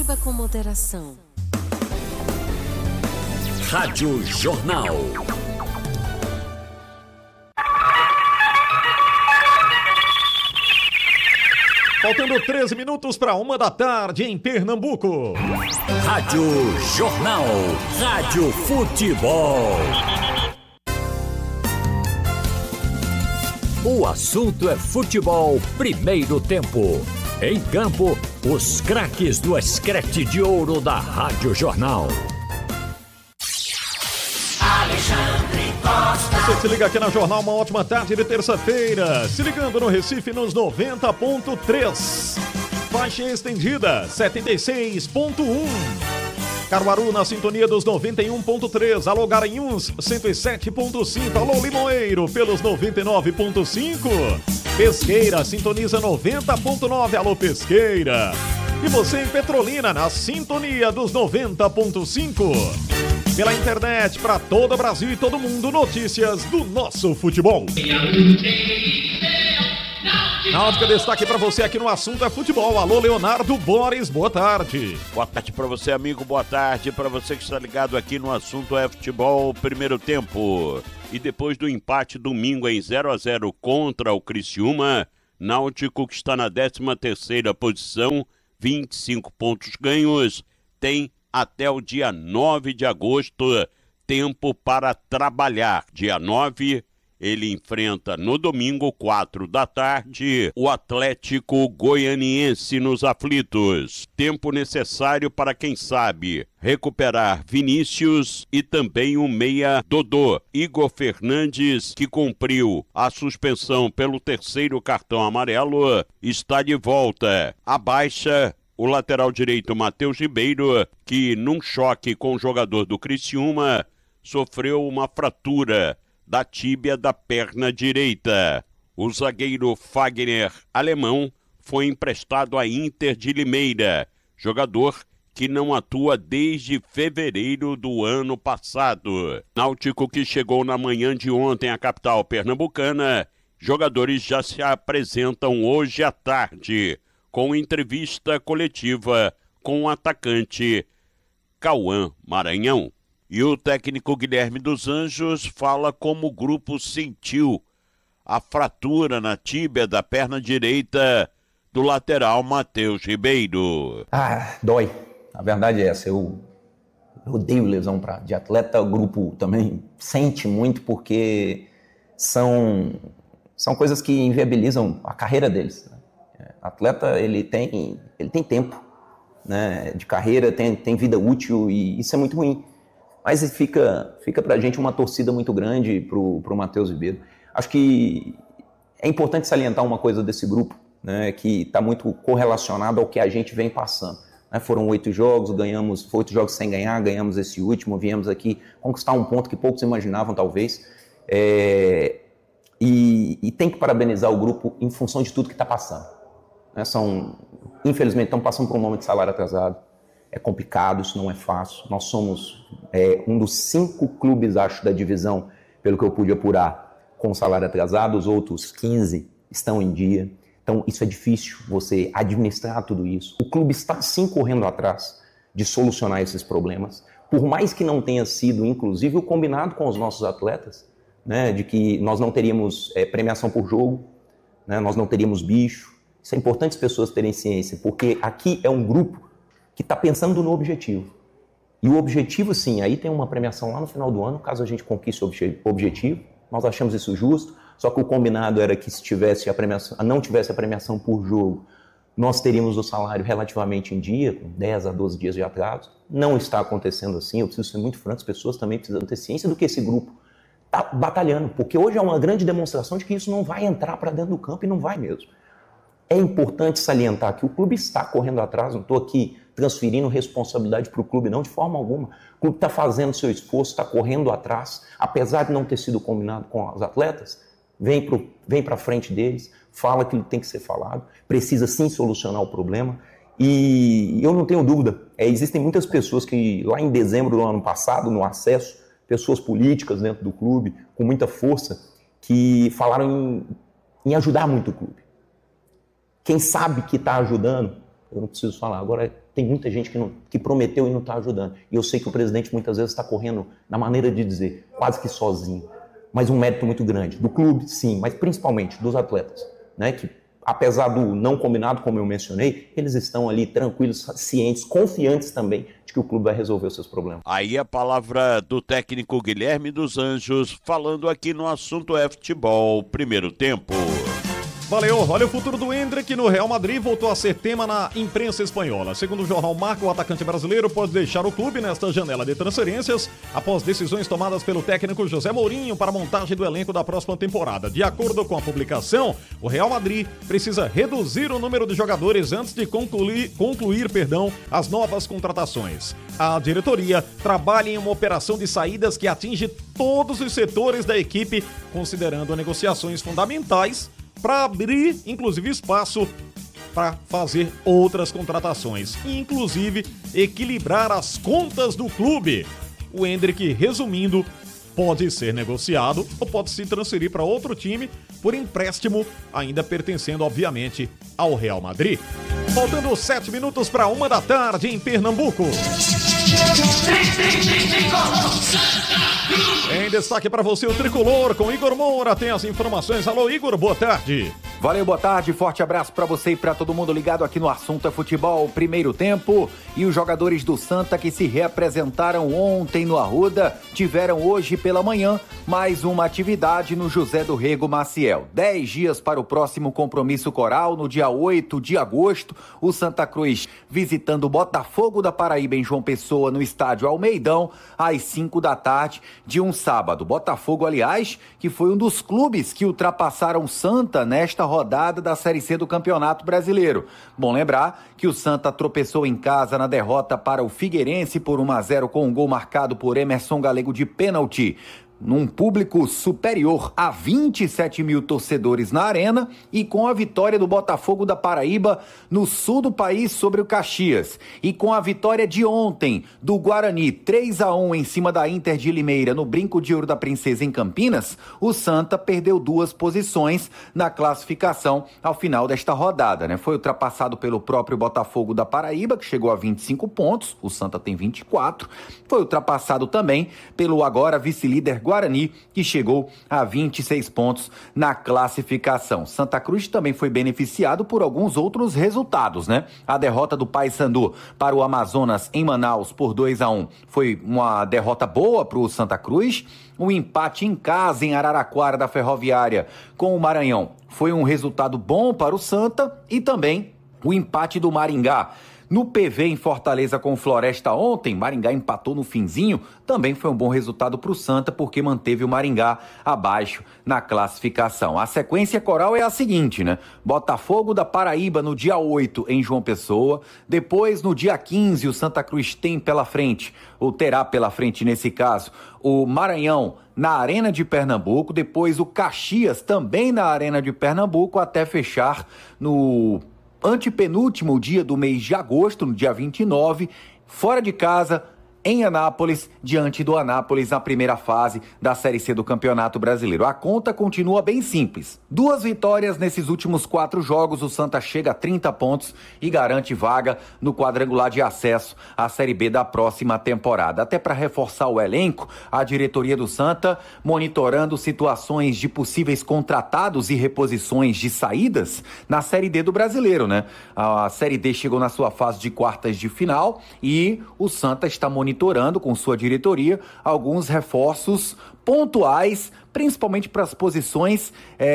Beba com moderação. Rádio Jornal. Faltando 13 minutos para 1h em Pernambuco. Rádio Jornal. Rádio Futebol. O assunto é futebol, primeiro tempo. Em campo, os craques do Escrete de Ouro da Rádio Jornal. Alexandre Costa. Você se liga aqui na Jornal, uma ótima tarde de terça-feira. Se ligando no Recife nos 90.3. Faixa estendida 76.1. Caruaru na sintonia dos 91.3. Alô Garanhuns 107.5. Alô Limoeiro pelos 99.5. Pesqueira sintoniza 90.9. Alô Pesqueira. E você em Petrolina na sintonia dos 90.5. Pela internet para todo o Brasil e todo mundo, notícias do nosso futebol. Náutica destaque para você aqui no Assunto é Futebol. Alô, Leonardo Boris, boa tarde. Boa tarde para você, amigo, boa tarde para você que está ligado aqui no Assunto é Futebol, primeiro tempo. E depois do empate domingo em 0-0 contra o Criciúma, Náutico, que está na 13ª posição, 25 pontos ganhos, tem até o dia 9 de agosto, tempo para trabalhar. Dia 9, ele enfrenta no domingo, 4 da tarde, o Atlético Goianiense nos aflitos. Tempo necessário para, quem sabe, recuperar Vinícius e também o meia Dodô. Igor Fernandes, que cumpriu a suspensão pelo 3º cartão amarelo, está de volta. A baixa, o lateral direito Matheus Ribeiro, que num choque com o jogador do Criciúma, sofreu uma fratura da tíbia da perna direita. O zagueiro Fagner Alemão foi emprestado à Inter de Limeira, jogador que não atua desde fevereiro do ano passado. Náutico, que chegou na manhã de ontem à capital pernambucana, jogadores já se apresentam hoje à tarde, com entrevista coletiva com o atacante Cauã Maranhão. E o técnico Guilherme dos Anjos fala como o grupo sentiu a fratura na tíbia da perna direita do lateral Matheus Ribeiro. Dói. A verdade é essa. Eu odeio lesão de atleta. O grupo também sente muito porque são coisas que inviabilizam a carreira deles. Atleta, ele tem tempo, né, de carreira, tem vida útil, e isso é muito ruim. Mas fica pra gente uma torcida muito grande pro Matheus Ribeiro. Acho que é importante salientar uma coisa desse grupo, né, que está muito correlacionado ao que a gente vem passando. Né, foram 8 jogos, ganhamos 8 jogos sem ganhar, ganhamos esse último, viemos aqui conquistar um ponto que poucos imaginavam, talvez. E tem que parabenizar o grupo em função de tudo que está passando. Infelizmente, estão passando por um momento de salário atrasado. É complicado, isso não é fácil. Nós somos um dos 5 clubes, acho, da divisão, pelo que eu pude apurar, com salário atrasado. Os outros 15 estão em dia. Então, isso é difícil, você administrar tudo isso. O clube está, sim, correndo atrás de solucionar esses problemas. Por mais que não tenha sido, inclusive, o combinado com os nossos atletas, né, de que nós não teríamos premiação por jogo, né, nós não teríamos bicho. Isso é importante as pessoas terem ciência, porque aqui é um grupo que está pensando no objetivo. E o objetivo, sim, aí tem uma premiação lá no final do ano, caso a gente conquiste o objetivo. Nós achamos isso justo, só que o combinado era que se não tivesse a premiação por jogo, nós teríamos o salário relativamente em dia, com 10 a 12 dias de atraso. Não está acontecendo assim, eu preciso ser muito franco, as pessoas também precisam ter ciência do que esse grupo está batalhando, porque hoje é uma grande demonstração de que isso não vai entrar para dentro do campo, e não vai mesmo. É importante salientar que o clube está correndo atrás, não estou aqui transferindo responsabilidade para o clube, não, de forma alguma. O clube está fazendo seu esforço, está correndo atrás, apesar de não ter sido combinado com os atletas, vem para frente deles, fala que tem que ser falado, precisa sim solucionar o problema. E eu não tenho dúvida, existem muitas pessoas que lá em dezembro do ano passado, no acesso, pessoas políticas dentro do clube, com muita força, que falaram em ajudar muito o clube. Quem sabe que está ajudando eu não preciso falar. Agora, tem muita gente que prometeu e não está ajudando. E eu sei que o presidente muitas vezes está correndo, na maneira de dizer, quase que sozinho. Mas um mérito muito grande. Do clube, sim, mas principalmente dos atletas, né? Que, apesar do não combinado, como eu mencionei, eles estão ali tranquilos, cientes, confiantes também de que o clube vai resolver os seus problemas. Aí a palavra do técnico Guilherme dos Anjos, falando aqui no assunto futebol, primeiro tempo. Valeu, olha o futuro do Endrick no Real Madrid voltou a ser tema na imprensa espanhola. Segundo o jornal Marca, o atacante brasileiro pode deixar o clube nesta janela de transferências após decisões tomadas pelo técnico José Mourinho para a montagem do elenco da próxima temporada. De acordo com a publicação, o Real Madrid precisa reduzir o número de jogadores antes de concluir as novas contratações. A diretoria trabalha em uma operação de saídas que atinge todos os setores da equipe, considerando negociações fundamentais para abrir, inclusive, espaço para fazer outras contratações, inclusive equilibrar as contas do clube. O Endrick, resumindo, pode ser negociado ou pode se transferir para outro time por empréstimo, ainda pertencendo, obviamente, ao Real Madrid. Faltando 7 minutos para 13h em Pernambuco. Em destaque para você o Tricolor com Igor Moura. Tem as informações. Alô, Igor, boa tarde. Valeu, boa tarde, forte abraço para você e para todo mundo ligado aqui no Assunto é Futebol, primeiro tempo. E os jogadores do Santa que se reapresentaram ontem no Arruda tiveram hoje pela manhã mais uma atividade no José do Rego Maciel. 10 dias para o próximo compromisso coral, no dia 8 de agosto, o Santa Cruz visitando o Botafogo da Paraíba em João Pessoa no estádio Almeidão, às 5 da tarde de um sábado. Botafogo, aliás, que foi um dos clubes que ultrapassaram o Santa nesta rodada da Série C do Campeonato Brasileiro. Bom lembrar que o Santa tropeçou em casa na derrota para o Figueirense por 1-0 com um gol marcado por Emerson Galego de pênalti. Num público superior a 27 mil torcedores na arena e com a vitória do Botafogo da Paraíba no sul do país sobre o Caxias. E com a vitória de ontem do Guarani 3-1 em cima da Inter de Limeira no Brinco de Ouro da Princesa em Campinas, o Santa perdeu 2 posições na classificação ao final desta rodada, né? Foi ultrapassado pelo próprio Botafogo da Paraíba, que chegou a 25 pontos, o Santa tem 24. Foi ultrapassado também pelo agora vice-líder Guarani, que chegou a 26 pontos na classificação. Santa Cruz também foi beneficiado por alguns outros resultados, né? A derrota do Paysandu para o Amazonas em Manaus por 2-1 foi uma derrota boa para o Santa Cruz. O empate em casa em Araraquara da Ferroviária com o Maranhão foi um resultado bom para o Santa e também o empate do Maringá no PV em Fortaleza com o Floresta ontem. Maringá empatou no finzinho, também foi um bom resultado para o Santa, porque manteve o Maringá abaixo na classificação. A sequência coral é a seguinte, né? Botafogo da Paraíba no dia 8 em João Pessoa, depois no dia 15 o Santa Cruz tem pela frente, ou terá pela frente nesse caso, o Maranhão na Arena de Pernambuco, depois o Caxias também na Arena de Pernambuco, até fechar no antepenúltimo dia do mês de agosto, no dia 29, fora de casa, em Anápolis, diante do Anápolis na primeira fase da Série C do Campeonato Brasileiro. A conta continua bem simples. 2 vitórias nesses últimos 4 jogos, o Santa chega a 30 pontos e garante vaga no quadrangular de acesso à Série B da próxima temporada. Até para reforçar o elenco, a diretoria do Santa monitorando situações de possíveis contratados e reposições de saídas na Série D do Brasileiro, né? A Série D chegou na sua fase de quartas de final e o Santa está monitorando com sua diretoria alguns reforços pontuais, principalmente para as posições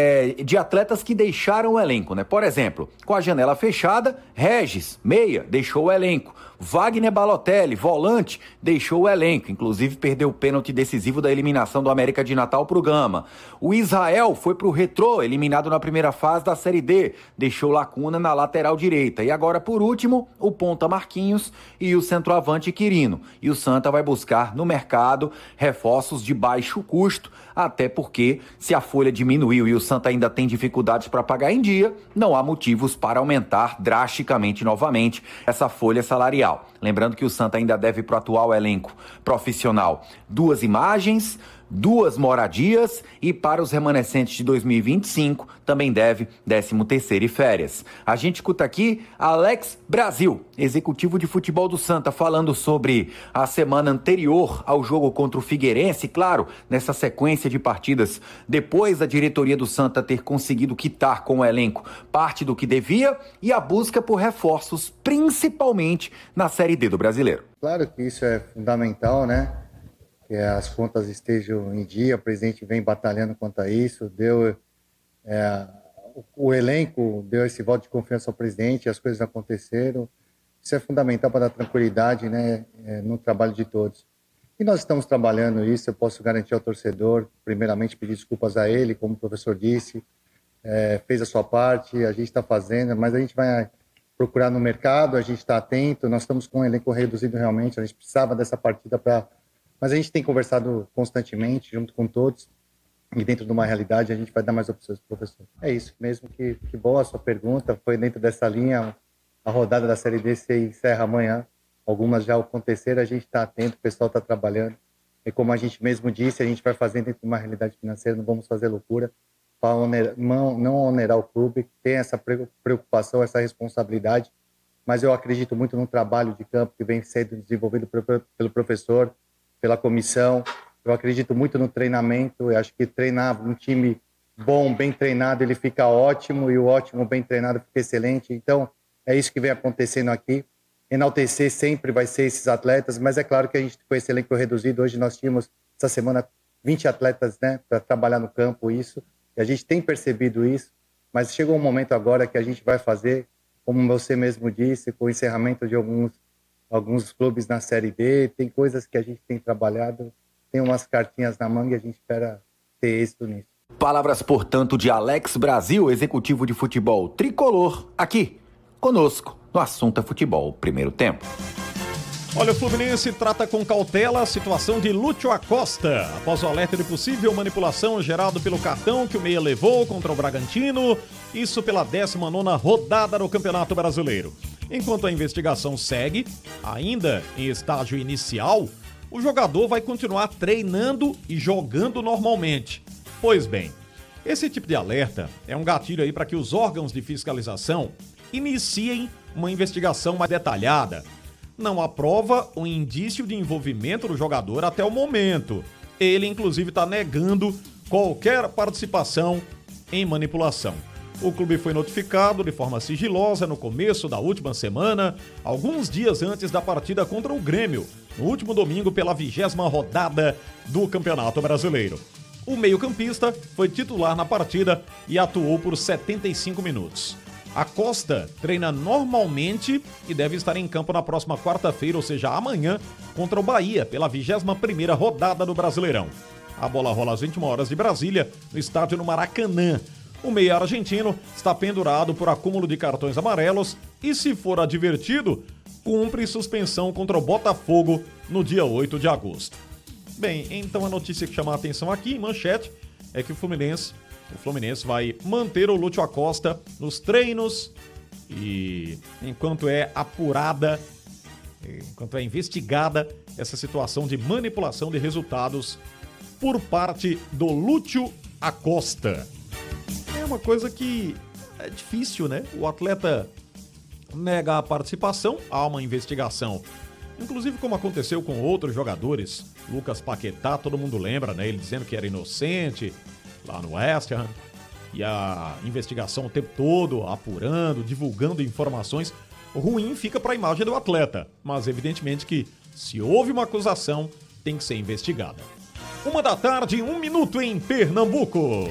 de atletas que deixaram o elenco, né? Por exemplo, com a janela fechada, Regis, meia, deixou o elenco. Wagner Balotelli, volante, deixou o elenco, inclusive perdeu o pênalti decisivo da eliminação do América de Natal para o Gama. O Israel foi para o Retrô, eliminado na primeira fase da Série D, deixou lacuna na lateral direita. E agora, por último, o ponta Marquinhos e o centroavante Quirino. E o Santa vai buscar no mercado reforços de baixo custo, até porque se a folha diminuiu e o Santa ainda tem dificuldades para pagar em dia, não há motivos para aumentar drasticamente novamente essa folha salarial. Lembrando que o Santa ainda deve para o atual elenco profissional 2 imagens, 2 moradias e para os remanescentes de 2025 também deve 13º e férias. A gente escuta aqui Alex Brasil, executivo de futebol do Santa, falando sobre a semana anterior ao jogo contra o Figueirense, claro, nessa sequência de partidas, depois da diretoria do Santa ter conseguido quitar com o elenco parte do que devia e a busca por reforços, principalmente na Série D do Brasileiro. Claro que isso é fundamental, né? Que as contas estejam em dia, o presidente vem batalhando quanto a isso, o elenco deu esse voto de confiança ao presidente, as coisas aconteceram, isso é fundamental para dar tranquilidade, né, no trabalho de todos. E nós estamos trabalhando isso, eu posso garantir ao torcedor, primeiramente pedir desculpas a ele, como o professor disse, fez a sua parte, a gente está fazendo, mas a gente vai procurar no mercado, a gente está atento, nós estamos com um elenco reduzido realmente, a gente precisava dessa partida mas a gente tem conversado constantemente, junto com todos, e dentro de uma realidade a gente vai dar mais opções para o professor. É isso mesmo, que boa a sua pergunta, foi dentro dessa linha, a rodada da Série D se encerra amanhã, algumas já aconteceram, a gente está atento, o pessoal está trabalhando, e como a gente mesmo disse, a gente vai fazer dentro de uma realidade financeira, não vamos fazer loucura, para não onerar o clube, tem essa preocupação, essa responsabilidade, mas eu acredito muito no trabalho de campo que vem sendo desenvolvido pelo professor, pela comissão, eu acredito muito no treinamento, eu acho que treinar um time bom, bem treinado, ele fica ótimo, e o ótimo, bem treinado, fica excelente, então é isso que vem acontecendo aqui, enaltecer sempre vai ser esses atletas, mas é claro que a gente com esse elenco reduzido, hoje nós tínhamos, essa semana, 20 atletas, né, para trabalhar no campo, isso, e a gente tem percebido isso, mas chegou um momento agora que a gente vai fazer, como você mesmo disse, com o encerramento de alguns clubes na Série B, tem coisas que a gente tem trabalhado, tem umas cartinhas na manga e a gente espera ter êxito nisso. Palavras, portanto, de Alex Brasil, executivo de futebol tricolor, aqui conosco no Assunto é Futebol, primeiro tempo. Olha, o Fluminense trata com cautela a situação de Lúcio Acosta, após o alerta de possível manipulação gerado pelo cartão que o meia levou contra o Bragantino, isso pela 19ª rodada do Campeonato Brasileiro. Enquanto a investigação segue, ainda em estágio inicial, o jogador vai continuar treinando e jogando normalmente. Pois bem, esse tipo de alerta é um gatilho aí para que os órgãos de fiscalização iniciem uma investigação mais detalhada. Não há prova ou indício de envolvimento do jogador até o momento. Ele, inclusive, está negando qualquer participação em manipulação. O clube foi notificado de forma sigilosa no começo da última semana, alguns dias antes da partida contra o Grêmio, no último domingo pela 20ª rodada do Campeonato Brasileiro. O meio-campista foi titular na partida e atuou por 75 minutos. Acosta treina normalmente e deve estar em campo na próxima quarta-feira, ou seja, amanhã, contra o Bahia, pela 21ª rodada do Brasileirão. A bola rola às 21 horas de Brasília, no estádio no Maracanã. O meia argentino está pendurado por acúmulo de cartões amarelos e, se for advertido, cumpre suspensão contra o Botafogo no dia 8 de agosto. Bem, então a notícia que chama a atenção aqui, em manchete, é que o Fluminense vai manter o Lúcio Acosta nos treinos e enquanto é investigada essa situação de manipulação de resultados por parte do Lúcio Acosta. É uma coisa que é difícil, né? O atleta nega a participação, há uma investigação. Inclusive como aconteceu com outros jogadores, Lucas Paquetá, todo mundo lembra, né? Ele dizendo que era inocente lá no West Ham. E a investigação o tempo todo, apurando, divulgando informações. Ruim fica para a imagem do atleta. Mas evidentemente que se houve uma acusação, tem que ser investigada. 13h, 1 minuto em Pernambuco.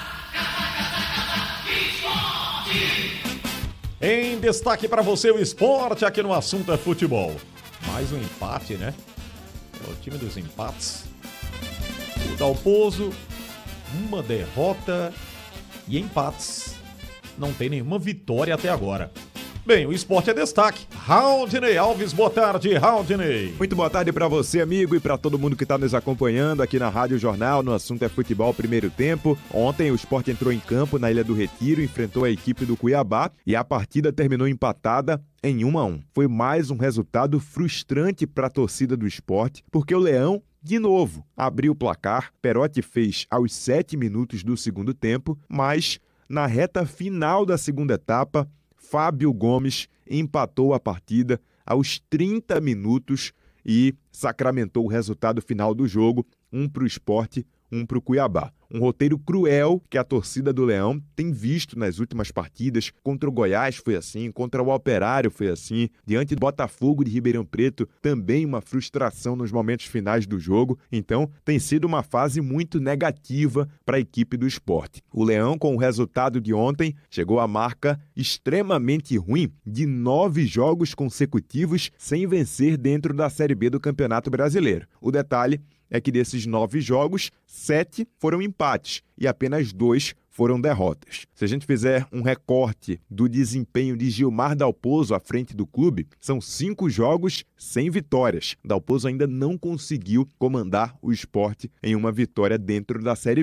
Em destaque para você o esporte aqui no Assunto é Futebol. Mais um empate, né? É o time dos empates. O Dalpozo, uma derrota e empates. Não tem nenhuma vitória até agora. Bem, o esporte é destaque. Raudinei Alves, boa tarde, Raudinei. Muito boa tarde para você, amigo, e para todo mundo que está nos acompanhando aqui na Rádio Jornal, no Assunto é Futebol, primeiro tempo. Ontem o Sport entrou em campo na Ilha do Retiro, enfrentou a equipe do Cuiabá e a partida terminou empatada em 1-1. Foi mais um resultado frustrante para a torcida do Sport, porque o Leão de novo abriu o placar. Perotti fez aos 7 minutos do segundo tempo, mas na reta final da segunda etapa, Fábio Gomes empatou a partida aos 30 minutos e sacramentou o resultado final do jogo, 1 para o Sport, 1 para o Cuiabá. Um roteiro cruel que a torcida do Leão tem visto nas últimas partidas. Contra o Goiás foi assim, contra o Operário foi assim, diante do Botafogo de Ribeirão Preto também uma frustração nos momentos finais do jogo. Então tem sido uma fase muito negativa para a equipe do Sport. O Leão, com o resultado de ontem, chegou à marca extremamente ruim de 9 jogos consecutivos sem vencer dentro da Série B do Campeonato Brasileiro. O detalhe é que desses 9 jogos, 7 foram empates e apenas 2 foram derrotas. Se a gente fizer um recorte do desempenho de Gilmar Dalpozo à frente do clube, são 5 jogos sem vitórias. Dalpozo ainda não conseguiu comandar o Sport em uma vitória dentro da Série